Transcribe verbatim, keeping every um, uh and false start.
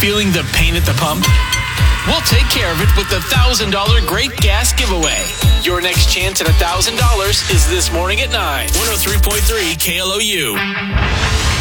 feeling the pain at the pump? We'll take care of it with the one thousand dollars Great Gas Giveaway. Your next chance at one thousand dollars is this morning at nine. one oh three point three K L O U.